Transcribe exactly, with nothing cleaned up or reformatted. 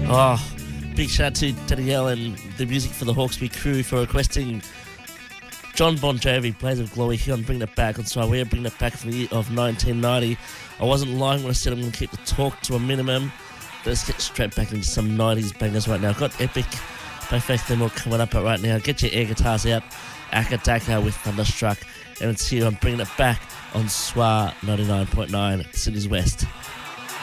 Oh, big shout out to Danielle and the music for the Hawkesby crew for requesting John Bon Jovi, Blaze of Glory here on Bringing It Back. So we're bringing it back from the year of nineteen ninety. I wasn't lying when I said I'm going to keep the talk to a minimum. Let's get straight back into some nineties bangers right now. I've got Epic by Faith Limmo coming up right now. Get your air guitars out. Akadaka with Thunderstruck. And it's here on Bringing It Back on S W R ninety-nine point nine, Sydney's West.